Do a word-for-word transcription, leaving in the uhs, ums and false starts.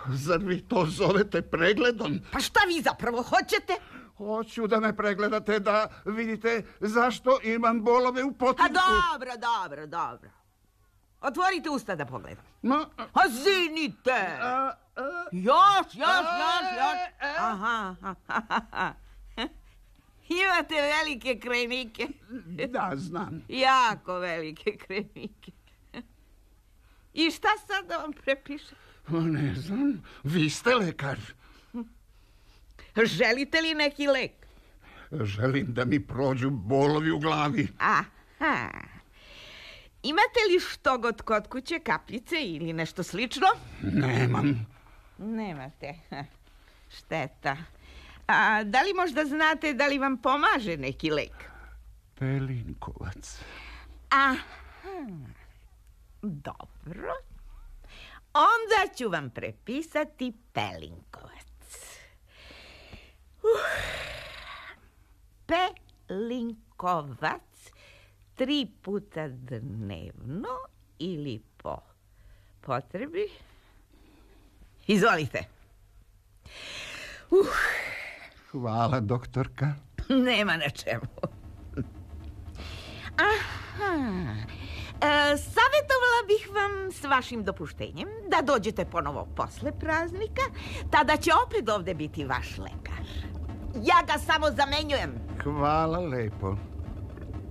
Zar vi to zovete pregledom? Pa šta vi zapravo hoćete? Hoću da me pregledate, da vidite zašto imam bolove u potinku. A dobro, dobro, dobro. Otvorite usta da pogledam. Ma, A zinite! a, a, Još, još, još, još. Aha, aha. Imate velike krenike. da, znam. Jako velike krenike. I šta sad da vam prepišem? O, ne znam, vi ste lekar. Želite li neki lek? Želim da mi prođu bolovi u glavi. Aha. Imate li što god kod kuće, kapljice ili nešto slično? Nemam. Nemate. Šteta. A da li možda znate da li vam pomaže neki lek? Pelinkovac. Aha. Dobro. Onda ću vam prepisati Pelinkovac. Uh. Pelinkovac tri puta dnevno ili po potrebi. Izvolite. Uh. Hvala, doktorka. Nema na čemu. Aha. E, savjetovala bih vam s vašim dopuštenjem da dođete ponovo posle praznika. Tada će opet ovde biti vaš lekar. Ja ga samo zamenjujem. Hvala lepo.